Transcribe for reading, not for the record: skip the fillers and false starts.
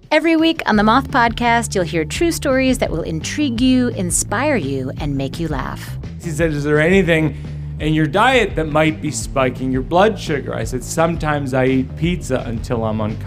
Every week on the Moth Podcast, you'll hear true stories that will intrigue you, inspire you, and make you laugh. He said, is there anything in your diet that might be spiking your blood sugar? I said, sometimes I eat pizza until I'm uncomfortable.